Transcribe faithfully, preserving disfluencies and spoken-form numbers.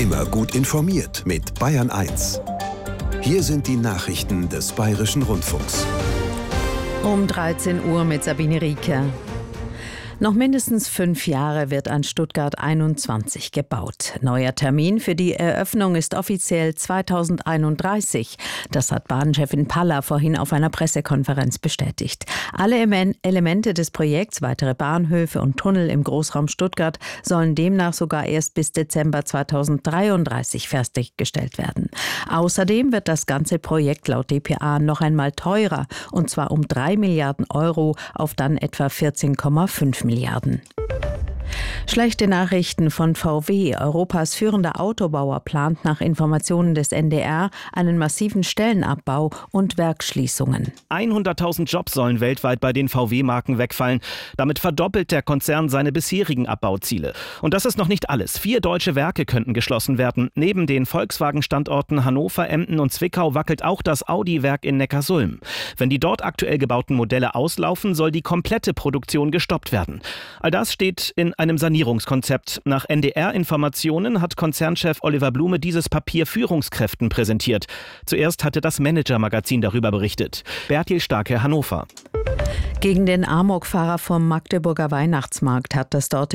Immer gut informiert mit Bayern eins. Hier sind die Nachrichten des Bayerischen Rundfunks. Um dreizehn Uhr mit Sabine Rieker. Noch mindestens fünf Jahre wird an Stuttgart einundzwanzig gebaut. Neuer Termin für die Eröffnung ist offiziell zweitausendeinunddreißig. Das hat Bahnchefin Palla vorhin auf einer Pressekonferenz bestätigt. Alle Elemente des Projekts, weitere Bahnhöfe und Tunnel im Großraum Stuttgart, sollen demnach sogar erst bis Dezember zweitausenddreiunddreißig fertiggestellt werden. Außerdem wird das ganze Projekt laut D P A noch einmal teurer, und zwar um drei Milliarden Euro auf dann etwa vierzehn Komma fünf Milliarden. Schlechte Nachrichten von V W. Europas führender Autobauer plant nach Informationen des N D R einen massiven Stellenabbau und Werksschließungen. hunderttausend Jobs sollen weltweit bei den V W-Marken wegfallen. Damit verdoppelt der Konzern seine bisherigen Abbauziele. Und das ist noch nicht alles. Vier deutsche Werke könnten geschlossen werden. Neben den Volkswagen-Standorten Hannover, Emden und Zwickau wackelt auch das Audi-Werk in Neckarsulm. Wenn die dort aktuell gebauten Modelle auslaufen, soll die komplette Produktion gestoppt werden. All das steht in einem Sanierungskonzept. Nach N D R-Informationen hat Konzernchef Oliver Blume dieses Papier Führungskräften präsentiert. Zuerst hatte das Manager-Magazin darüber berichtet. Bertil Starke, Hannover. Gegen den Amokfahrer vom Magdeburger Weihnachtsmarkt hat das dortige